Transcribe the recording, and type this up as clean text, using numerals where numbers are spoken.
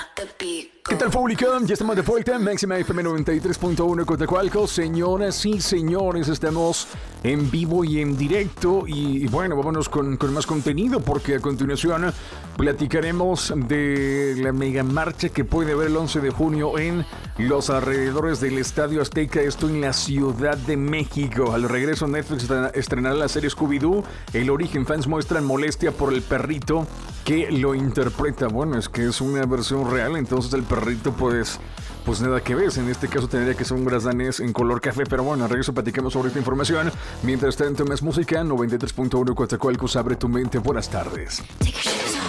¿Qué tal, público? Ya estamos de vuelta en Máxima FM 93.1 Cotacualco. Señoras y señores, estamos en vivo y en directo. Y bueno, vámonos con más contenido, porque a continuación platicaremos de la mega marcha que puede haber el 11 de junio en los alrededores del Estadio Azteca. Esto en la Ciudad de México. Al regreso, Netflix estrenará la serie Scooby-Doo. El origen, fans muestran molestia por el perrito que lo interpreta. Bueno, es que es una versión real, entonces el perrito pues nada que ver. En este caso tendría que ser un gras danés en color café, pero bueno, al regreso platicamos sobre esta información. Mientras tanto, más música. 93.1 Coatzacoalcos, abre tu mente. Buenas tardes.